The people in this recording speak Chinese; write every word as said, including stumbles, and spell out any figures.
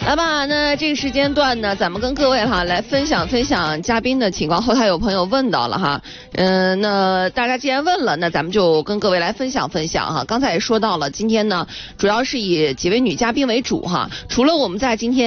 来吧，那这个时间段呢，咱们跟各位哈来分享分享嘉宾的情况。后台有朋友问到了哈，嗯、呃，那大家既然问了，那咱们就跟各位来分享分享哈。刚才也说到了，今天呢主要是以几位女嘉宾为主哈。除了我们在今天